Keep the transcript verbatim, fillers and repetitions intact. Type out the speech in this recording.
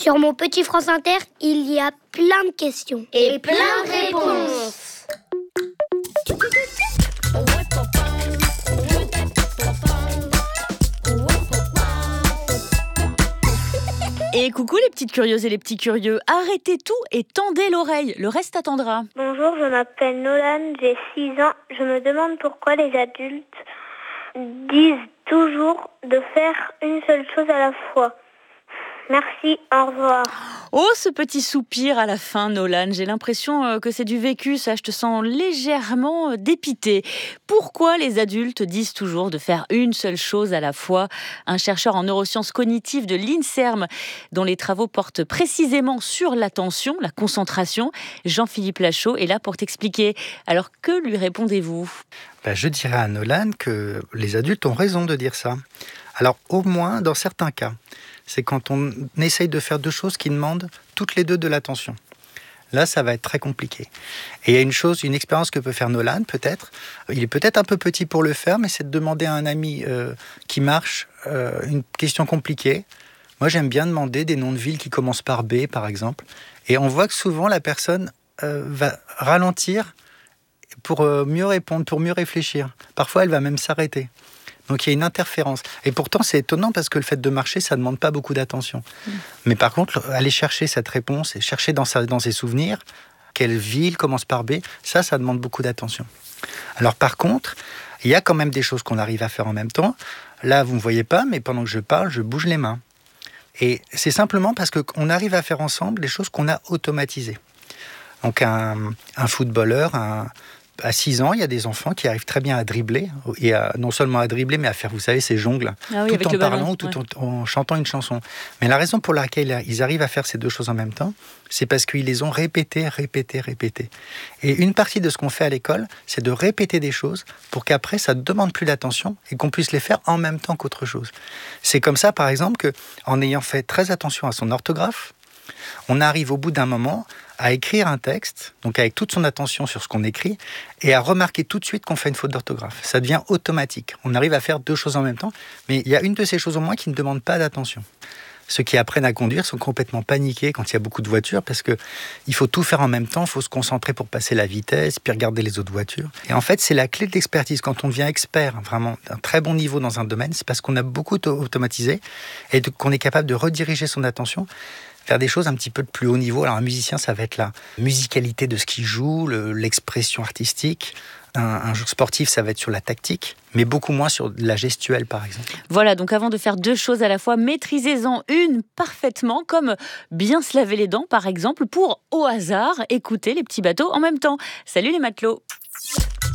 Sur mon petit France Inter, il y a plein de questions. Et plein de réponses. Et coucou les petites curieuses et les petits curieux, arrêtez tout et tendez l'oreille, le reste attendra. Bonjour, je m'appelle Nolan, j'ai six ans. Je me demande pourquoi les adultes disent toujours de faire une seule chose à la fois. Merci, au revoir. Oh, ce petit soupir à la fin, Nolan, j'ai l'impression que c'est du vécu, ça, je te sens légèrement dépité. Pourquoi les adultes disent toujours de faire une seule chose à la fois ? Un chercheur en neurosciences cognitives de l'INSERM, dont les travaux portent précisément sur l'attention, la concentration, Jean-Philippe Lachaud est là pour t'expliquer. Alors, que lui répondez-vous ? Ben, je dirais à Nolan que les adultes ont raison de dire ça. Alors, au moins, dans certains cas, c'est quand on essaye de faire deux choses qui demandent toutes les deux de l'attention. Là, ça va être très compliqué. Et il y a une chose, une expérience que peut faire Nolan, peut-être. Il est peut-être un peu petit pour le faire, mais c'est de demander à un ami euh, qui marche euh, une question compliquée. Moi, j'aime bien demander des noms de villes qui commencent par B, par exemple. Et on voit que souvent, la personne euh, va ralentir pour euh, mieux répondre, pour mieux réfléchir. Parfois, elle va même s'arrêter. Donc, il y a une interférence. Et pourtant, c'est étonnant parce que le fait de marcher, ça ne demande pas beaucoup d'attention. Mmh. Mais par contre, aller chercher cette réponse et chercher dans, sa, dans ses souvenirs, quelle ville commence par B, ça, ça demande beaucoup d'attention. Alors, par contre, il y a quand même des choses qu'on arrive à faire en même temps. Là, vous ne me voyez pas, mais pendant que je parle, je bouge les mains. Et c'est simplement parce qu'on arrive à faire ensemble des choses qu'on a automatisées. Donc, un, un footballeur, un... à six ans, il y a des enfants qui arrivent très bien à dribbler, et à, non seulement à dribbler, mais à faire, vous savez, ces jongles, ah oui, tout en parlant, ballon, tout ouais. en, en chantant une chanson. Mais la raison pour laquelle ils arrivent à faire ces deux choses en même temps, c'est parce qu'ils les ont répétées, répétées, répétées. Et une partie de ce qu'on fait à l'école, c'est de répéter des choses pour qu'après, ça ne demande plus d'attention et qu'on puisse les faire en même temps qu'autre chose. C'est comme ça, par exemple, qu'en ayant fait très attention à son orthographe, on arrive au bout d'un moment à écrire un texte, donc avec toute son attention sur ce qu'on écrit, et à remarquer tout de suite qu'on fait une faute d'orthographe. Ça devient automatique. On arrive à faire deux choses en même temps, mais il y a une de ces choses au moins qui ne demande pas d'attention. Ceux qui apprennent à conduire sont complètement paniqués quand il y a beaucoup de voitures, parce qu'il faut tout faire en même temps, il faut se concentrer pour passer la vitesse, puis regarder les autres voitures. Et en fait, c'est la clé de l'expertise. Quand on devient expert, vraiment d'un très bon niveau dans un domaine, c'est parce qu'on a beaucoup automatisé et qu'on est capable de rediriger son attention faire des choses un petit peu de plus haut niveau. Alors un musicien, ça va être la musicalité de ce qu'il joue, le, l'expression artistique. Un, un joueur sportif, ça va être sur la tactique, mais beaucoup moins sur la gestuelle, par exemple. Voilà, donc avant de faire deux choses à la fois, maîtrisez-en une parfaitement, comme bien se laver les dents, par exemple, pour, au hasard, écouter les petits bateaux en même temps. Salut les matelots!